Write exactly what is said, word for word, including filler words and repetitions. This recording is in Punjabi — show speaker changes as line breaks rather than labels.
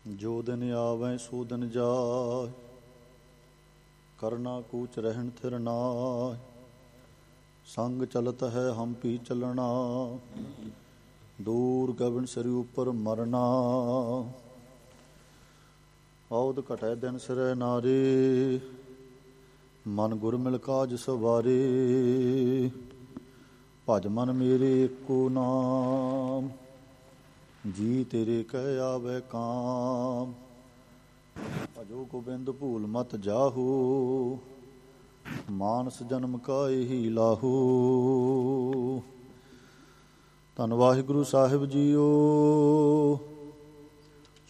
ਜੋ ਦਿਨ ਆਵੈ ਸੋ ਦਿਨ ਜਾਇ, ਕਰਨਾ ਕੂਚ ਰਹਿਣ ਥਿਰ ਨਾਇ। ਸੰਗ ਚਲਤ ਹੈ ਹਮ ਪੀ ਚਲਣਾ, ਦੂਰ ਗਗਨ ਸਿਰ ਉਪਰ ਮਰਨਾ। ਔਦ ਘਟੈ ਦਿਨ ਸਿਰੈ ਨਾਰੀ, ਮਨ ਗੁਰ ਮਿਲ ਕਾਜ ਸਵਾਰੇ। ਭਜ ਮਨ ਮੇਰੇ ਏਕੋ ਨਾਮ, ਜੀ ਤੇਰੇ ਕਹਿ ਆਵੈ ਕਾਮ। ਭਜੋ ਗੋਬਿੰਦ ਭੂਲ ਮਤ ਜਾਹੂ, ਮਾਨਸ ਜਨਮ ਕਾ ਏਹੀ ਲਾਹੂ। ਧੰਨ ਵਾਹਿਗੁਰੂ ਸਾਹਿਬ ਜੀਓ।